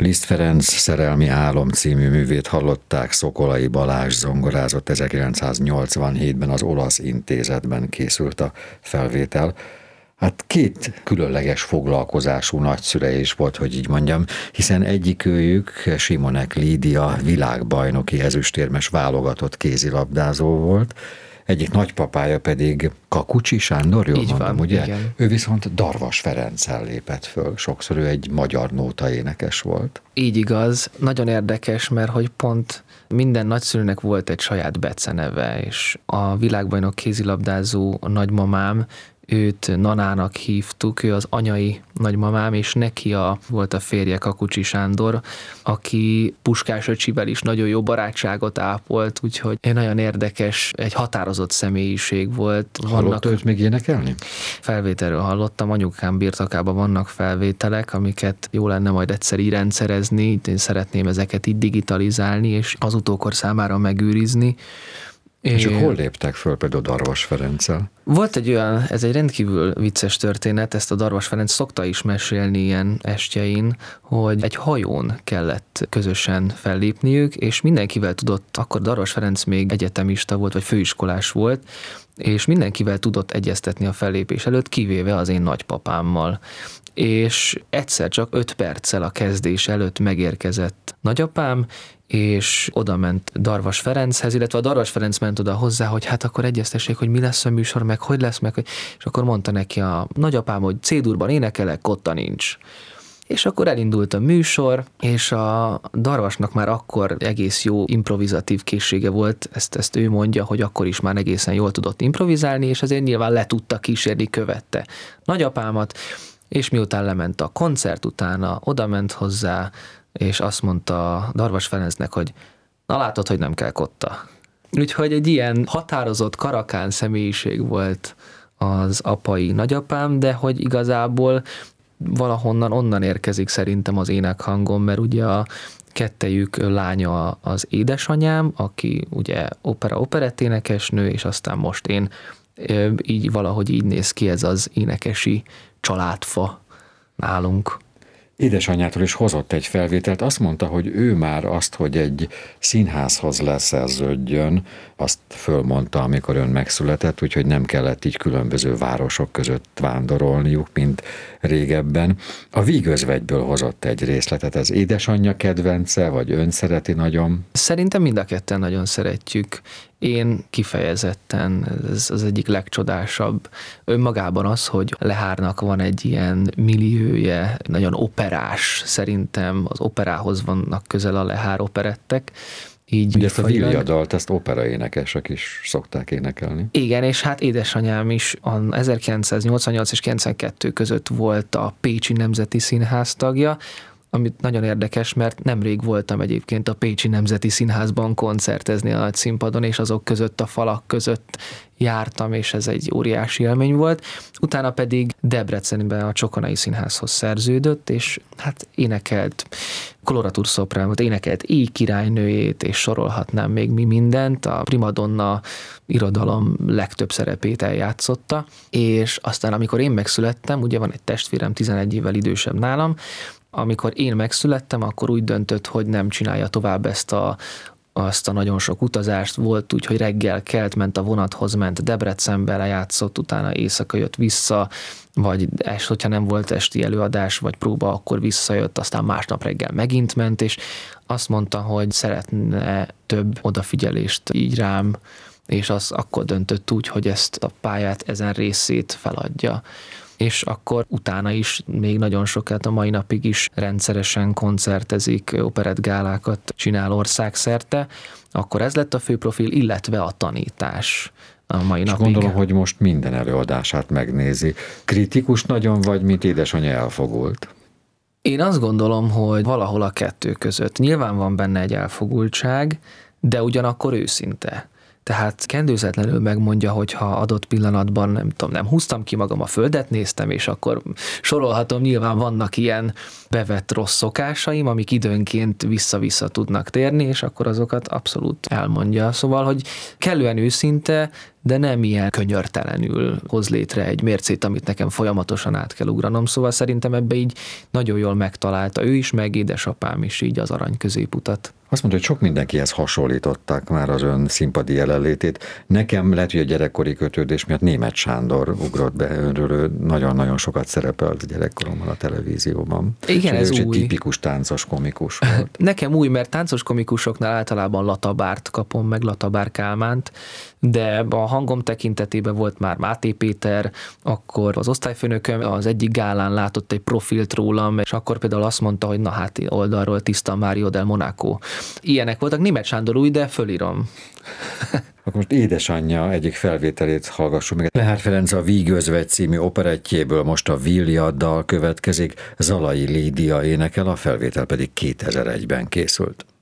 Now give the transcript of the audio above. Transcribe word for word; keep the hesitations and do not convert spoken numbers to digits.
Liszt Ferenc Szerelmi álom című művét hallották, Szokolai Balázs zongorázott, ezerkilencszáznyolcvanhétben az Olasz Intézetben készült a felvétel. Hát két különleges foglalkozású nagyszülei is volt, hogy így mondjam, hiszen egyikőjük, Simonek Lídia, világbajnoki ezüstérmes válogatott kézilabdázó volt, egyik nagypapája pedig Kakucsi Sándor, jól így mondom, van, ugye? Igen. Ő viszont Darvas Ferenccel lépett föl, sokszor ő egy magyar nóta énekes volt. Így igaz, nagyon érdekes, mert hogy pont minden nagyszülőnek volt egy saját beceneve, és a világbajnok kézilabdázó nagymamám, őt Nanának hívtuk, ő az anyai nagymamám, és neki a, volt a férje, Kakucsi Sándor, aki Puskás öcsivel is nagyon jó barátságot ápolt, úgyhogy egy nagyon érdekes, egy határozott személyiség volt. Hallotta őt még énekelni? Felvételről hallottam, anyukám birtokában vannak felvételek, amiket jó lenne majd egyszer így rendszerezni, én szeretném ezeket így digitalizálni, és az utókor számára megőrizni. És ők hol léptek föl például Darvas Ferenccel? Volt egy olyan, ez egy rendkívül vicces történet, ezt a Darvas Ferenc szokta is mesélni ilyen estjein, hogy egy hajón kellett közösen fellépniük, és mindenkivel tudott, akkor Darvas Ferenc még egyetemista volt, vagy főiskolás volt, és mindenkivel tudott egyeztetni a fellépés előtt, kivéve az én nagypapámmal. És egyszer csak öt perccel a kezdés előtt megérkezett nagyapám, és oda ment Darvas Ferenchez, illetve a Darvas Ferenc ment oda hozzá, hogy hát akkor egyeztessék, hogy mi lesz a műsor, meg hogy lesz, meg, és akkor mondta neki a nagyapám, hogy C-durban énekelek, kotta nincs. És akkor elindult a műsor, és a Darvasnak már akkor egész jó improvizatív készsége volt, ezt, ezt ő mondja, hogy akkor is már egészen jól tudott improvizálni, és azért nyilván le tudta kísérni, követte nagyapámat, és miután lement a koncert utána, oda ment hozzá, és azt mondta Darvas Ferencnek, hogy na látod, hogy nem kell kotta. Úgyhogy egy ilyen határozott karakán személyiség volt az apai nagyapám, de hogy igazából valahonnan onnan érkezik szerintem az énekhangom, mert ugye a kettejük lánya az édesanyám, aki ugye opera-operetténekesnő, és aztán most én, így valahogy így néz ki ez az énekesi családfa nálunk. Édesanyjától is hozott egy felvételt, azt mondta, hogy ő már azt, hogy egy színházhoz leszerződjön, azt fölmondta, amikor ön megszületett, úgyhogy nem kellett így különböző városok között vándorolniuk, mint régebben. A Vígözvegyből hozott egy részletet, ez édesanyja kedvence, vagy ön szereti nagyon? Szerintem mind a ketten nagyon szeretjük. Én kifejezetten, ez az egyik legcsodásabb. Önmagában az, hogy Lehárnak van egy ilyen milliója, nagyon operás, szerintem az operához vannak közel a Lehár operettek. Így ugye ezt a Villiadalt, ezt operaénekesek is szokták énekelni. Igen, és hát édesanyám is a ezerkilencszáznyolcvannyolc és kilencvenkettő között volt a Pécsi Nemzeti Színház tagja, amit nagyon érdekes, mert nemrég voltam egyébként a Pécsi Nemzeti Színházban koncertezni a nagy színpadon, és azok között a falak között jártam, és ez egy óriási élmény volt. Utána pedig Debrecenben a Csokonai Színházhoz szerződött, és hát énekelt koloratúr szopránot, énekelt Éj királynőjét, és sorolhatnám még mi mindent. A primadonna irodalom legtöbb szerepét eljátszotta, és aztán amikor én megszülettem, ugye van egy testvérem tizenegy évvel idősebb nálam, amikor én megszülettem, akkor úgy döntött, hogy nem csinálja tovább ezt a, azt a nagyon sok utazást. Volt úgy, hogy reggel kelt, ment a vonathoz, ment Debrecenbe, lejátszott, utána éjszaka jött vissza, vagy es, hogyha nem volt esti előadás, vagy próba, akkor visszajött, aztán másnap reggel megint ment, és azt mondta, hogy szeretne több odafigyelést így rám, és az akkor döntött úgy, hogy ezt a pályát, ezen részét feladja. És akkor utána is még nagyon sokat, a mai napig is rendszeresen koncertezik, operettgálákat csinál országszerte, akkor ez lett a fő profil, illetve a tanítás a mai és napig. Gondolom, hogy most minden előadását megnézi. Kritikus nagyon vagy, mint édesanyja elfogult? Én azt gondolom, hogy valahol a kettő között. Nyilván van benne egy elfogultság, de ugyanakkor őszinte. Tehát kendőzetlenül megmondja, hogy ha adott pillanatban nem tudom, nem húztam ki magam, a földet néztem, és akkor sorolhatom, nyilván vannak ilyen bevett rossz szokásaim, amik időnként vissza-vissza tudnak térni, és akkor azokat abszolút elmondja. Szóval, hogy kellően őszinte, de nem ilyen könyörtelenül hoz létre egy mércét, amit nekem folyamatosan át kell ugranom. Szóval szerintem ebbe így nagyon jól megtalálta ő is, meg édesapám is így az arany középutat. Azt mondta, hogy sok mindenkihez hasonlították már az ön színpadi jelenlétét. Nekem lehet, hogy a gyerekkori kötődés miatt Németh Sándor ugrott be önről, ő nagyon-nagyon sokat szerepelt gyerekkoromban a televízióban. Igen, ez ő új. Egy tipikus táncos komikus volt. Nekem új, mert táncos komikusoknál általában Latabárt kapom, meg Latabár Kálmánt, de a hangom tekintetében volt már Máté Péter, akkor az osztályfőnököm az egyik gálán látott egy profilt rólam, és akkor például azt mondta, hogy na hát oldalról tiszta Mário del Monaco. Ilyenek voltak, Németh Sándor új, de fölírom. Akkor most édesanyja egyik felvételét hallgassuk meg. Lehár Ferenc a Víg özvegy című operettjéből most a Vilja dal következik, Zalai Lídia énekel, a felvétel pedig kétezer egyben készült.